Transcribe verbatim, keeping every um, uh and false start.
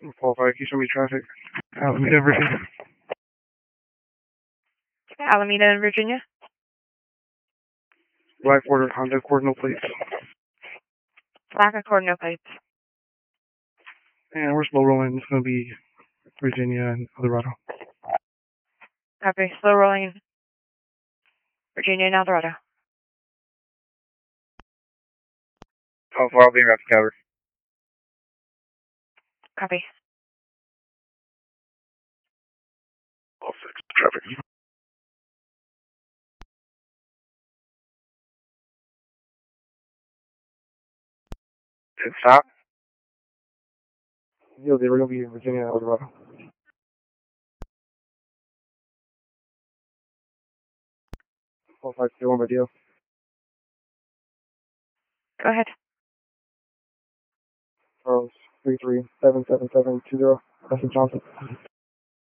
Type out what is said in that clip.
Qualified, can you show me traffic? Alameda, Virginia. Alameda in Virginia. Black border, Honda, cord, no plates. Black Accord, no plates. And we're slow rolling. It's going to be Virginia and Eldorado. Copy. Slow rolling. Virginia and Eldorado. How far will be rapid cover? Copy. All six, traffic. Good stop. Yeah, they were going to be in Virginia and Eldorado. Qualified, stay one by deal. Go ahead. Charles, three three seven seven seven two zero. That's Johnson.